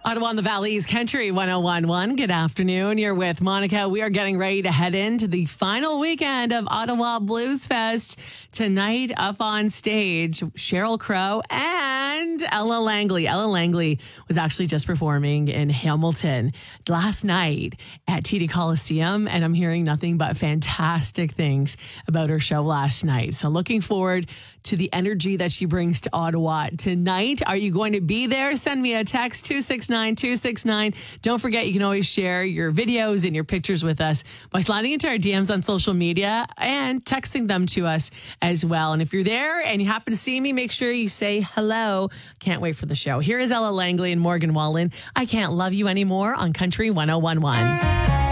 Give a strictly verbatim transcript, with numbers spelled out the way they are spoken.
Ottawa and the Valley's Country one oh one point one. Good afternoon. You're with Monica. We are getting ready to head into the final weekend of Ottawa Blues Fest. Tonight up on stage, Sheryl Crow and Ella Langley. Ella Langley was actually just performing in Hamilton last night at T D Coliseum, and I'm hearing nothing but fantastic things about her show last night. So looking forward to the energy that she brings to Ottawa tonight. Are you going to be there? Send me a text, two six nine two six nine. Don't forget, you can always share your videos and your pictures with us by sliding into our D Ms on social media and texting them to us as well. And if you're there and you happen to see me, make sure you say hello. Can't wait for the show. Here is Ella Langley and Morgan Wallen. I Can't Love You Anymore on Country one oh one point one.